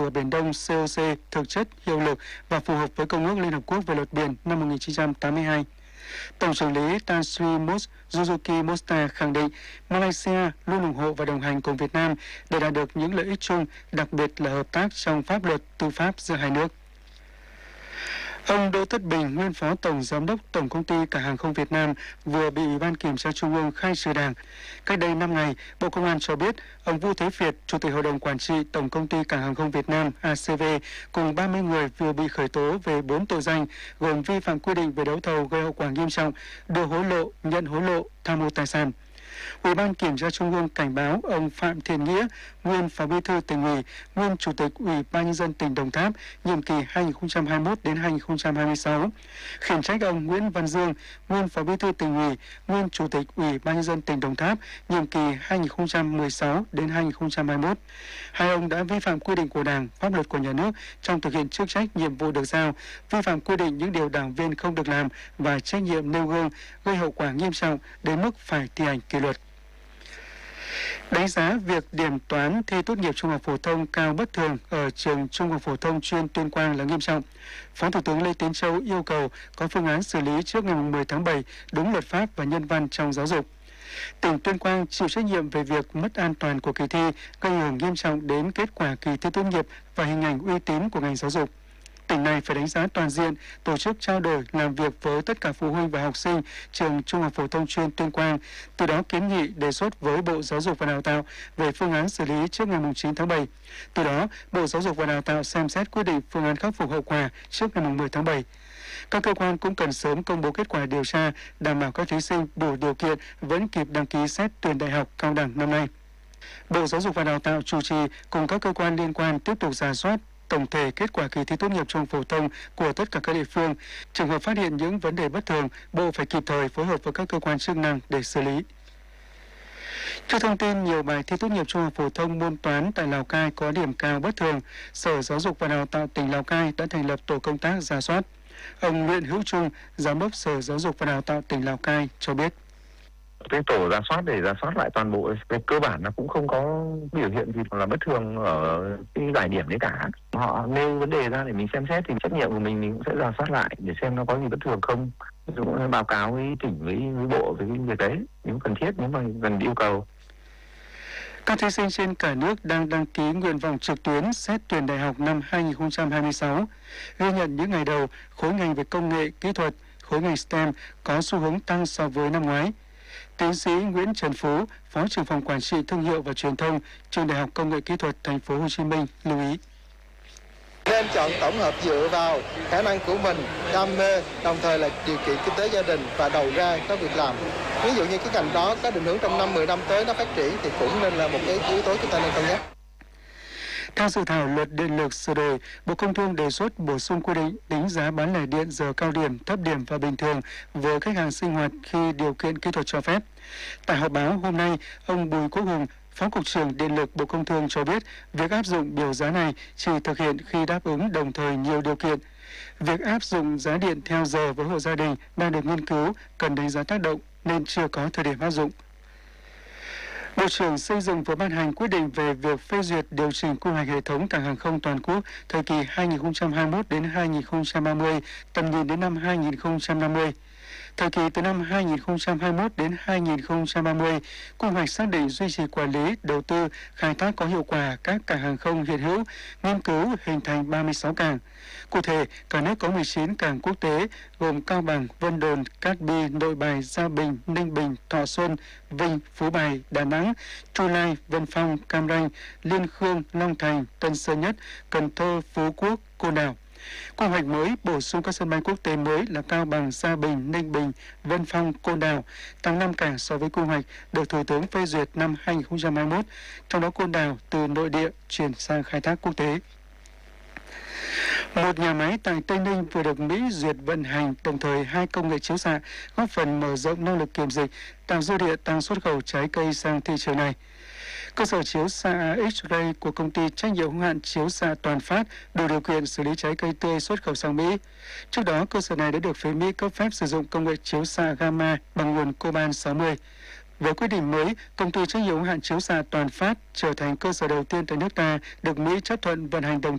ở Biển Đông COC thực chất, hiệu lực và phù hợp với Công ước Liên Hợp Quốc về luật biển năm 1982. Tổng trưởng lý Tan Sri Suzuki Mosta khẳng định Malaysia luôn ủng hộ và đồng hành cùng Việt Nam để đạt được những lợi ích chung, đặc biệt là hợp tác trong pháp luật tư pháp giữa hai nước. Ông Đỗ Tất Bình, nguyên Phó Tổng Giám đốc Tổng Công ty Cảng hàng không Việt Nam, vừa bị Ủy ban Kiểm tra Trung ương khai trừ đảng. Cách đây 5 ngày, Bộ Công an cho biết ông Vũ Thế Việt, Chủ tịch Hội đồng Quản trị Tổng Công ty Cảng hàng không Việt Nam ACV cùng 30 người vừa bị khởi tố về 4 tội danh gồm vi phạm quy định về đấu thầu gây hậu quả nghiêm trọng, đưa hối lộ, nhận hối lộ, tham ô tài sản. Ủy ban Kiểm tra Trung ương cảnh báo ông Phạm Thiện Nghĩa, nguyên Phó Bí thư Tỉnh ủy, nguyên Chủ tịch Ủy ban Nhân dân tỉnh Đồng Tháp, nhiệm kỳ 2021 đến 2026, khiển trách ông Nguyễn Văn Dương, nguyên Phó Bí thư Tỉnh ủy, nguyên Chủ tịch Ủy ban Nhân dân tỉnh Đồng Tháp, nhiệm kỳ 2016 đến 2021. Hai ông đã vi phạm quy định của Đảng, pháp luật của nhà nước trong thực hiện chức trách nhiệm vụ được giao, vi phạm quy định những điều đảng viên không được làm và trách nhiệm nêu gương, gây hậu quả nghiêm trọng đến mức phải thi hành kỷ luật. Đánh giá việc điểm toán thi tốt nghiệp trung học phổ thông cao bất thường ở trường Trung học phổ thông chuyên Tuyên Quang là nghiêm trọng. Phó Thủ tướng Lê Tiến Châu yêu cầu có phương án xử lý trước ngày 10 tháng 7 đúng luật pháp và nhân văn trong giáo dục. Tỉnh Tuyên Quang chịu trách nhiệm về việc mất an toàn của kỳ thi, gây ảnh hưởng nghiêm trọng đến kết quả kỳ thi tốt nghiệp và hình ảnh uy tín của ngành giáo dục. Tỉnh này phải đánh giá toàn diện, tổ chức trao đổi, làm việc với tất cả phụ huynh và học sinh trường Trung học phổ thông chuyên Tuyên Quang, từ đó kiến nghị đề xuất với Bộ Giáo dục và Đào tạo về phương án xử lý trước ngày 9 tháng 7. Từ đó, Bộ Giáo dục và Đào tạo xem xét quyết định phương án khắc phục hậu quả trước ngày 10 tháng 7. Các cơ quan cũng cần sớm công bố kết quả điều tra, đảm bảo các thí sinh đủ điều kiện vẫn kịp đăng ký xét tuyển đại học cao đẳng năm nay. Bộ Giáo dục và Đào tạo chủ trì cùng các cơ quan liên quan tiếp tục rà soát tổng thể kết quả kỳ thi tốt nghiệp trung học phổ thông của tất cả các địa phương. Trường hợp phát hiện những vấn đề bất thường, Bộ phải kịp thời phối hợp với các cơ quan chức năng để xử lý. Trước thông tin nhiều bài thi tốt nghiệp trung học phổ thông môn toán tại Lào Cai có điểm cao bất thường, Sở Giáo dục và Đào tạo tỉnh Lào Cai đã thành lập tổ công tác rà soát. Ông Nguyễn Hữu Trung, Giám đốc Sở Giáo dục và Đào tạo tỉnh Lào Cai cho biết. Cái tổ rà soát để rà soát lại toàn bộ, về cơ bản nó cũng không có biểu hiện gì là bất thường ở cái giải điểm đấy cả. Họ nêu vấn đề ra để mình xem xét thì trách nhiệm của mình cũng sẽ rà soát lại để xem nó có gì bất thường không. Rồi cũng báo cáo với tỉnh với bộ về cái việc đấy nếu cần thiết, nếu mà cần yêu cầu. Các thí sinh trên cả nước đang đăng ký nguyện vọng trực tuyến xét tuyển đại học năm 2026. Ghi nhận những ngày đầu, khối ngành về công nghệ, kỹ thuật, khối ngành STEM có xu hướng tăng so với năm ngoái. Tiến sĩ Nguyễn Trần Phú, Phó trưởng phòng Quản trị Thương hiệu và Truyền thông, Trường Đại học Công nghệ Kỹ thuật Thành phố Hồ Chí Minh lưu ý. Nên chọn tổng hợp dựa vào khả năng của mình, đam mê, đồng thời là điều kiện kinh tế gia đình và đầu ra có việc làm. Ví dụ như cái ngành đó có định hướng trong 5-10 năm tới nó phát triển thì cũng nên là một cái yếu tố chúng ta nên cân nhắc. Theo dự thảo luật điện lực sửa đổi, Bộ Công Thương đề xuất bổ sung quy định tính giá bán lẻ điện giờ cao điểm, thấp điểm và bình thường với khách hàng sinh hoạt khi điều kiện kỹ thuật cho phép. Tại họp báo hôm nay, ông Bùi Quốc Hùng, Phó Cục trưởng Điện lực Bộ Công Thương cho biết việc áp dụng biểu giá này chỉ thực hiện khi đáp ứng đồng thời nhiều điều kiện. Việc áp dụng giá điện theo giờ với hộ gia đình đang được nghiên cứu, cần đánh giá tác động nên chưa có thời điểm áp dụng. Bộ trưởng Xây dựng vừa ban hành quyết định về việc phê duyệt điều chỉnh quy hoạch hệ thống cảng hàng không toàn quốc thời kỳ 2021 đến 2030, tầm nhìn đến năm 2050. Thời kỳ từ năm 2021 đến 2030, quy hoạch xác định duy trì quản lý, đầu tư, khai thác có hiệu quả các cảng hàng không hiện hữu, nghiên cứu hình thành 36 cảng. Cụ thể, cả nước có 19 cảng quốc tế gồm Cao Bằng, Vân Đồn, Cát Bi, Nội Bài, Gia Bình, Ninh Bình, Thọ Xuân, Vinh, Phú Bài, Đà Nẵng, Chu Lai, Vân Phong, Cam Ranh, Liên Khương, Long Thành, Tân Sơn Nhất, Cần Thơ, Phú Quốc, Côn Đảo. Quy hoạch mới bổ sung các sân bay quốc tế mới là Cao Bằng, Gia Bình, Ninh Bình, Vân Phong, Côn Đảo, tăng 5 cảng so với quy hoạch được Thủ tướng phê duyệt năm 2021, trong đó Côn Đảo từ nội địa chuyển sang khai thác quốc tế. Một nhà máy tại Tây Ninh vừa được Mỹ duyệt vận hành, đồng thời 2 công nghệ chiếu xạ góp phần mở rộng năng lực kiểm dịch, tạo dư địa tăng xuất khẩu trái cây sang thị trường này. Cơ sở chiếu xạ X-ray của công ty trách nhiệm hữu hạn chiếu xạ Toàn Phát đủ điều kiện xử lý trái cây tươi xuất khẩu sang Mỹ. Trước đó, cơ sở này đã được phía Mỹ cấp phép sử dụng công nghệ chiếu xạ gamma bằng nguồn coban 60. Với quyết định mới, công ty trách nhiệm hữu hạn chiếu xạ Toàn Phát trở thành cơ sở đầu tiên tại nước ta được Mỹ chấp thuận vận hành đồng